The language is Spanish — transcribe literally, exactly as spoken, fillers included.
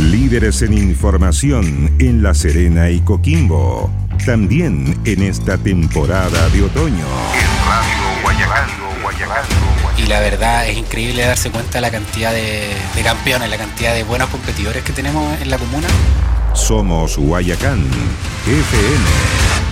Líderes en información en La Serena y Coquimbo. También en esta temporada de otoño. En Radio Guayacán, Guayacán. Y la verdad es increíble darse cuenta de la cantidad de, de campeones, la cantidad de buenos competidores que tenemos en la comuna. Somos Guayacán F M.